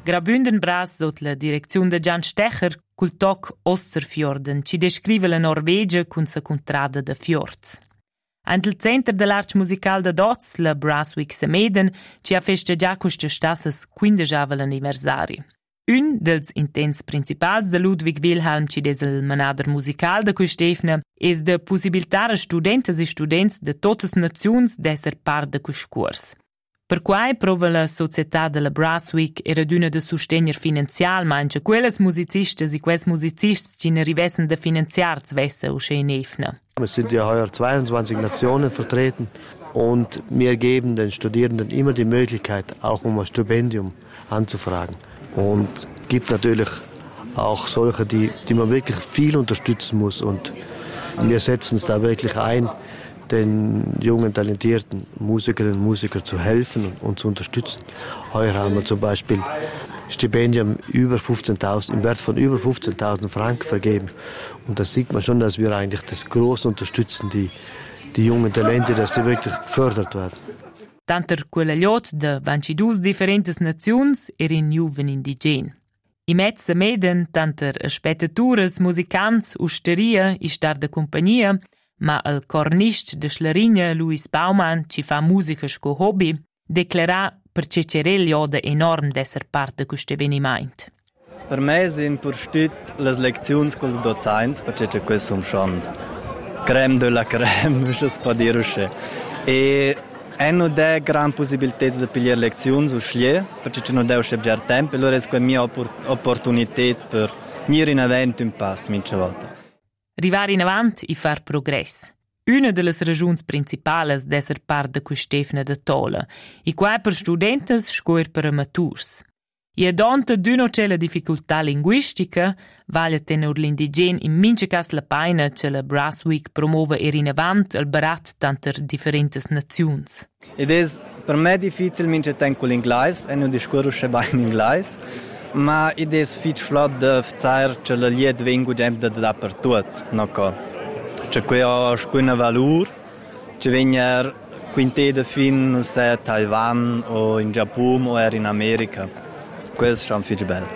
Grabünden bras sotto la direzione di Gian Stecher col toc Osterfjorden, ci descrive la Norvegia con sa contrada de fjords. Antel Center dell'Arts Musical de Doz, la Brasswick Semeden, ci ha festegià queste stassas 15avo anniversari. Un dels intents principals de Ludwig Wilhelm ci des il manader musical de quest'evna es de possibilitar a studentes e students de totes naziuns d'esser part de quest curs. Per quai prova la società della Brasswick era d'una de sostegner finanzial, mangia quelles musicistas e quels musicists ci ne rivessen de finanziarz vesse usche in Efna. Wir sind ja heuer 22 Nationen vertreten und wir geben den Studierenden immer die Möglichkeit, auch um ein Stipendium anzufragen. Und gibt natürlich auch solche, die man wirklich viel unterstützen muss. Und wir setzen uns da wirklich ein, den jungen, talentierten Musikerinnen und Musikern zu helfen und zu unterstützen. Heuer haben wir zum Beispiel Stipendien im Wert von über 15.000 Franken vergeben. Und da sieht man schon, dass wir eigentlich das groß unterstützen, die jungen Talente, dass die wirklich gefördert werden. Tanter quella liot de 22 differentes naziuns erin juven indigen. I mezza meden tanter spettatures, musicants, usteria e star de compagnia, ma il cornist de Schlarigna Luis Baumann ci fa musica sco hobby, declara per cecerel joda enorm d'esser part de quest eveniment. Per me sind pur las leziuns cos docents, perché questo un schand. Crème de la crème, das pa dirusche. E hanno de gran possibilitats de pigliar leziuns o scegliere, perché non devo scegliere tempo, allora è la mia opportunità per venire in avanti un passo, mince volta. Rivar in avant e far progress. Una delle ragioni principali d'esser part de quest'evna de tola, e qua per studentes scoer per amaturs. E ad onta d'una c'è la difficoltà linguistica, vale tenor l'indigen in mince cas la paina che la Brasswick promuove in avant al barat tanter differentes naziuns. Ed è per me difficile mince tenco l'inglese, e non discorre bene in inglese, ma ed è fitch flot de fzair che la lied vengo sempre da dappertut, no co. C'è qui ho una valur, che venir quinte de fin se Taiwan o in Giappone o in America. Questo è un fitch bello.